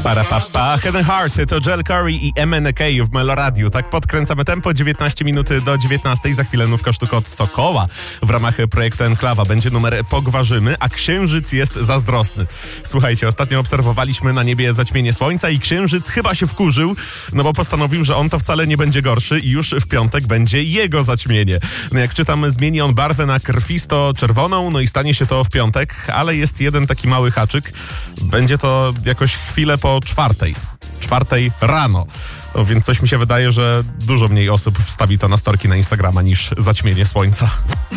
Head and Heart to Joel Corey i MNK w Meloradiu. Tak podkręcamy tempo, 19 minut do 19. Za chwilę nówka sztuka od Sokoła. W ramach projektu Enklawa będzie numer Pogwarzymy, a Księżyc jest zazdrosny. Słuchajcie, ostatnio obserwowaliśmy na niebie zaćmienie słońca i Księżyc chyba się wkurzył, no bo postanowił, że on to wcale nie będzie gorszy i już w piątek będzie jego zaćmienie. No jak czytam, zmieni on barwę na krwisto-czerwoną, no i stanie się to w piątek, ale jest jeden taki mały haczyk. Będzie to jakoś chwilę po czwartej rano. No, więc coś mi się wydaje, że dużo mniej osób wstawi to na storki na Instagrama niż zaćmienie słońca.